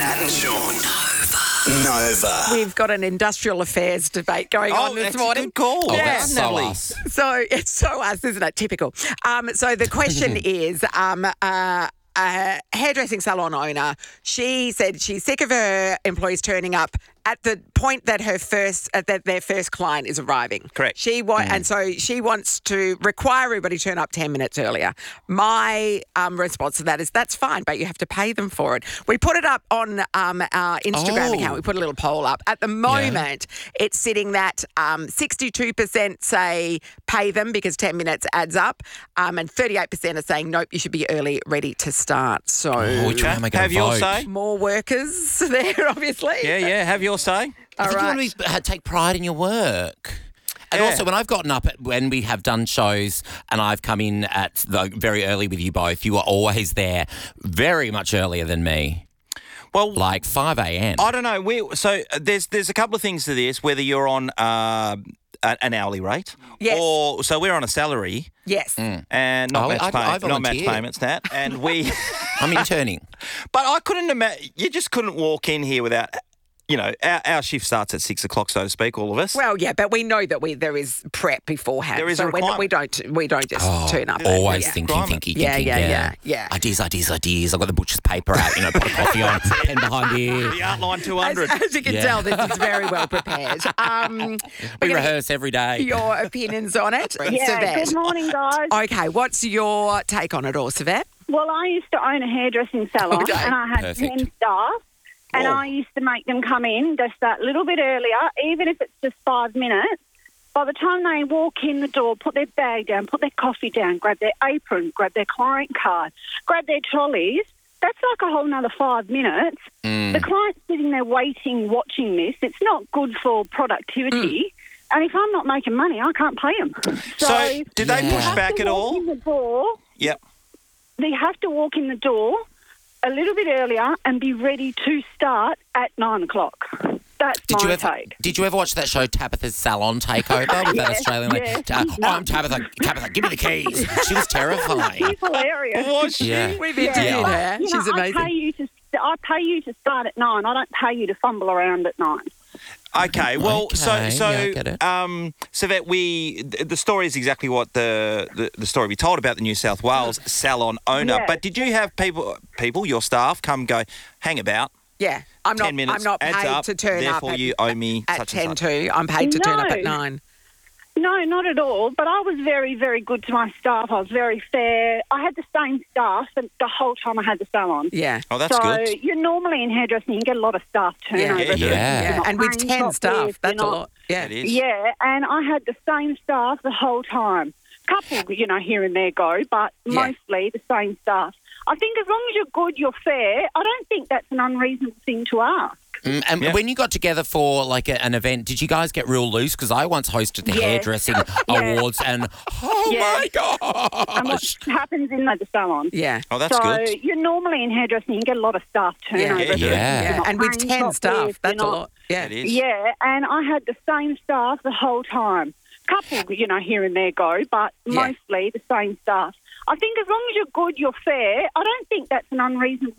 Matt and Sean. Nova. We've got an industrial affairs debate going on this morning. A good call. Oh, Yeah. that's so us. So it's so us, isn't it? Typical. So the question is, a hairdressing salon owner, she said she's sick of her employees turning up at the point that that their first client is arriving. Correct. And so she wants to require everybody to turn up 10 minutes earlier. My response to that is that's fine, but you have to pay them for it. We put it up on our Instagram account. We put a little poll up. At the moment, it's sitting that 62% say pay them because 10 minutes adds up, and 38% are saying nope, you should be early, ready to start. So Which way am I going Have to your vote? say? more workers there, obviously. Yeah. Have your say. All I think right. you want to take pride in your work. And Yeah. also, when I've gotten up, when we have done shows and I've come in at very early with you both, you are always there very much earlier than me, Well, like 5 a.m. I don't know. So there's a couple of things to this, whether you're on an hourly rate Yes. or so we're on a salary Yes. and not I match not match volunteer. payments, Nat. And we, I'm interning. but I couldn't imagine, you just couldn't walk in here without, our shift starts at 6 o'clock, so to speak, all of us. Well, yeah, but we know that there is prep beforehand. There is so a requirement. we don't just turn up. Always yeah. thinking. Yeah. Ideas. I've got the butcher's paper out, pot of coffee on, pen behind the ear. The Artline As, 200. as you can tell, this is very well prepared. We we're gonna rehearse every day. get your opinions on it. Yeah, Savette. good morning, guys. Okay, what's your take on it all, Savette? Well, I used to own a hairdressing salon Okay. and I had Perfect. 10 staff and Oh. I used to make them come in just that little bit earlier, even if it's just 5 minutes. By the time they walk in the door, put their bag down, put their coffee down, grab their apron, grab their client card, grab their trolleys, that's like a whole nother 5 minutes. The client's sitting there waiting, watching this. It's not good for productivity. And if I'm not making money, I can't pay them. So did they push Yeah. back at all? In the door, Yep. they have to walk in the door a little bit earlier and be ready to start at 9 o'clock. That's my take. Did you ever watch that show Tabitha's Salon Takeover with that Australian lady? yeah. I'm Tabitha, give me the keys. She was terrifying. She's hilarious. Was she? Yeah. We've interviewed her. You She's know, amazing. I pay you to start at 9. I don't pay you to fumble around at 9. Okay, well, Okay, so yeah, I get it. Savette, the story is exactly what the story we told about the New South Wales salon owner. Yeah. But did you have people, your staff, come go, hang about? Yeah, I'm 10 minutes I'm not adds paid up, to turn therefore up. you owe me at such and 10 such. to. I'm paid to turn up at No. 9. No, not at all. But I was very, very good to my staff. I was very fair. I had the same staff the whole time I had the salon. Yeah. Oh, that's so good. you're normally in hairdressing, you get a lot of staff turnover. Yeah. Yeah. And with 10 staff, that's a lot. Yeah. It is. Yeah, and I had the same staff the whole time. Couple, here and there go, but Yeah. mostly the same staff. I think as long as you're good, you're fair. I don't think that's an unreasonable thing to ask. And Yeah. when you got together for like an event, did you guys get real loose? Because I once hosted the Yeah. hairdressing Yeah. awards, and oh Yeah. my And what gosh! happens in the salon? Yeah. Oh, that's so good. you're normally in hairdressing, you get a lot of staff turnover. Yeah. You're Yeah. not And with paying 10 top staff, bids, that's a you're not- lot. Yeah. It is. Yeah, and I had the same staff the whole time. Couple, here and there go, but Yeah. mostly the same staff. I think as long as you're good, you're fair. I don't think that's an unreasonable